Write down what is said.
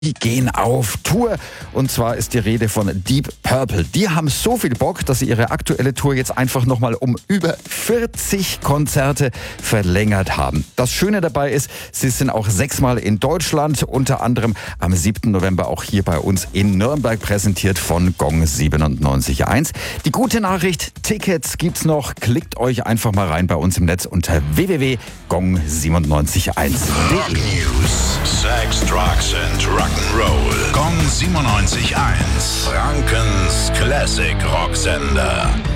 Die gehen auf Tour und zwar ist die Rede von Deep Purple. Die haben so viel Bock, dass sie ihre aktuelle Tour jetzt einfach nochmal um über 40 Konzerte verlängert haben. Das Schöne dabei ist, sie sind auch 6-mal in Deutschland, unter anderem am 7. November auch hier bei uns in Nürnberg präsentiert von Gong 97.1. Die gute Nachricht, Tickets gibt's noch. Klickt euch einfach mal rein bei uns im Netz unter www.gong971.de. Rock News: Sex, Drugs and Rock'n'Roll. Gong 97.1. Frankens Classic Rocksender.